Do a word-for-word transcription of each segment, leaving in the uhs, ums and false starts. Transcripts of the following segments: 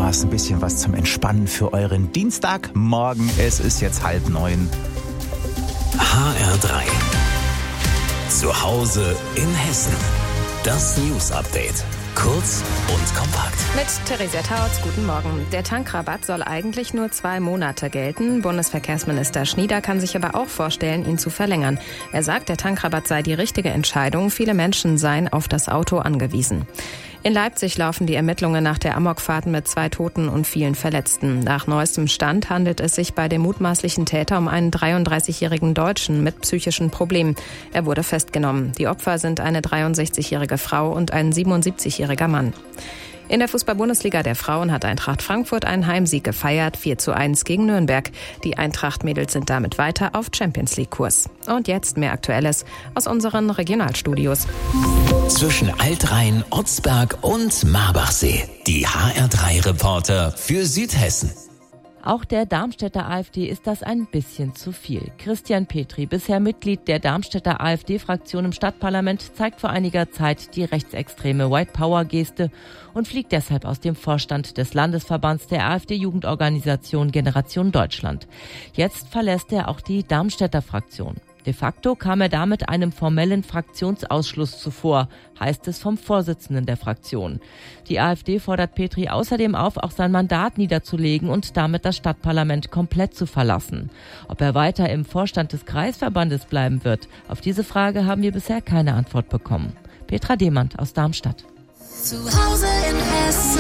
Spaß, ein bisschen was zum Entspannen für euren Dienstagmorgen. Es ist jetzt halb neun. H R drei. Zu Hause in Hessen. Das News Update. Kurz und kompakt. Mit Theresia Tautz, guten Morgen. Der Tankrabatt soll eigentlich nur zwei Monate gelten. Bundesverkehrsminister Schnieder kann sich aber auch vorstellen, ihn zu verlängern. Er sagt, der Tankrabatt sei die richtige Entscheidung. Viele Menschen seien auf das Auto angewiesen. In Leipzig laufen die Ermittlungen nach der Amokfahrt mit zwei Toten und vielen Verletzten. Nach neuestem Stand handelt es sich bei dem mutmaßlichen Täter um einen dreiunddreißigjährigen Deutschen mit psychischen Problemen. Er wurde festgenommen. Die Opfer sind eine dreiundsechzigjährige Frau und ein siebenundsiebzigjähriger Mann. In der Fußball-Bundesliga der Frauen hat Eintracht Frankfurt einen Heimsieg gefeiert, vier zu eins gegen Nürnberg. Die Eintracht-Mädels sind damit weiter auf Champions-League-Kurs. Und jetzt mehr Aktuelles aus unseren Regionalstudios. Zwischen Altrhein, Otzberg und Marbachsee. Die H R drei Reporter für Südhessen. Auch der Darmstädter AfD ist das ein bisschen zu viel. Christian Petri, bisher Mitglied der Darmstädter AfD-Fraktion im Stadtparlament, zeigt vor einiger Zeit die rechtsextreme White-Power-Geste und fliegt deshalb aus dem Vorstand des Landesverbands der AfD-Jugendorganisation Generation Deutschland. Jetzt verlässt er auch die Darmstädter Fraktion. De facto kam er damit einem formellen Fraktionsausschluss zuvor, heißt es vom Vorsitzenden der Fraktion. Die AfD fordert Petri außerdem auf, auch sein Mandat niederzulegen und damit das Stadtparlament komplett zu verlassen. Ob er weiter im Vorstand des Kreisverbandes bleiben wird, auf diese Frage haben wir bisher keine Antwort bekommen. Petra Demand aus Darmstadt. Zu Hause in Hessen.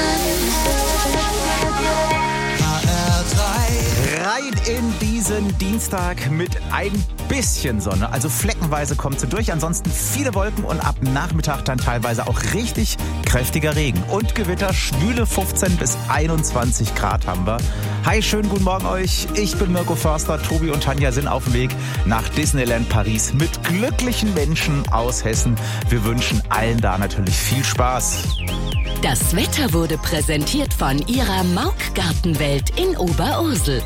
Rein in diesen Dienstag mit ein bisschen Sonne, also fleckenweise kommt sie durch, ansonsten viele Wolken und ab Nachmittag dann teilweise auch richtig kräftiger Regen und Gewitter, schwüle fünfzehn bis einundzwanzig Grad haben wir. Hi, schönen guten Morgen euch, ich bin Mirko Förster, Tobi und Tanja sind auf dem Weg nach Disneyland Paris mit glücklichen Menschen aus Hessen. Wir wünschen allen da natürlich viel Spaß. Das Wetter wurde präsentiert von ihrer Mauk Gartenwelt in Oberursel.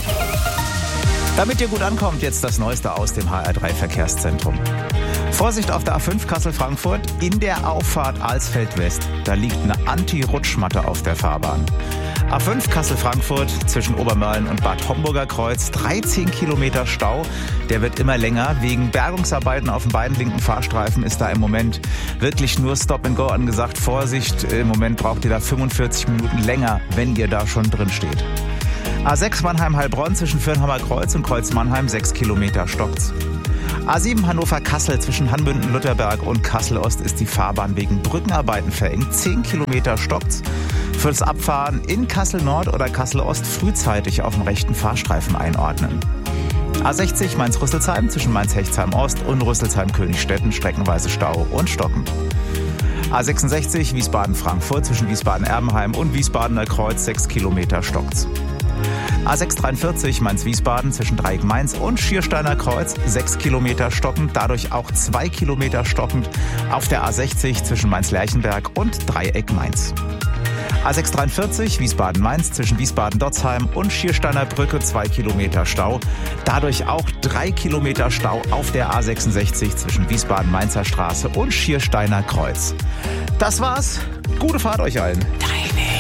Damit ihr gut ankommt, jetzt das Neueste aus dem H R drei Verkehrszentrum. Vorsicht auf der A fünf Kassel-Frankfurt, in der Auffahrt Alsfeld West. Da liegt eine Anti-Rutschmatte auf der Fahrbahn. A fünf Kassel-Frankfurt zwischen Obermörlen und Bad Homburger Kreuz, dreizehn Kilometer Stau. Der wird immer länger. Wegen Bergungsarbeiten auf den beiden linken Fahrstreifen ist da im Moment wirklich nur Stop and Go angesagt. Vorsicht, im Moment braucht ihr da fünfundvierzig Minuten länger, wenn ihr da schon drin steht. A sechs Mannheim-Heilbronn zwischen Fürnhammer Kreuz und Kreuz Mannheim, sechs Kilometer stockt's. A sieben Hannover-Kassel zwischen Hanbünden-Lutherberg und Kassel-Ost ist die Fahrbahn wegen Brückenarbeiten verengt, zehn Kilometer stockt's. Fürs Abfahren in Kassel-Nord oder Kassel-Ost frühzeitig auf dem rechten Fahrstreifen einordnen. A sechzig Mainz-Rüsselsheim zwischen Mainz-Hechtsheim-Ost und Rüsselsheim-Königstetten streckenweise Stau und stockend. A sechsundsechzig Wiesbaden-Frankfurt zwischen Wiesbaden-Erbenheim und Wiesbadener Kreuz, sechs Kilometer stockt's. A sechs dreiundvierzig Mainz-Wiesbaden zwischen Dreieck Mainz und Schiersteiner Kreuz, sechs Kilometer stockend, dadurch auch zwei Kilometer stockend auf der A sechzig zwischen Mainz-Lerchenberg und Dreieck Mainz. A sechs dreiundvierzig Wiesbaden-Mainz zwischen Wiesbaden-Dotzheim und Schiersteiner Brücke, zwei Kilometer Stau, dadurch auch drei Kilometer Stau auf der A sechsundsechzig zwischen Wiesbaden-Mainzer Straße und Schiersteiner Kreuz. Das war's. Gute Fahrt euch allen.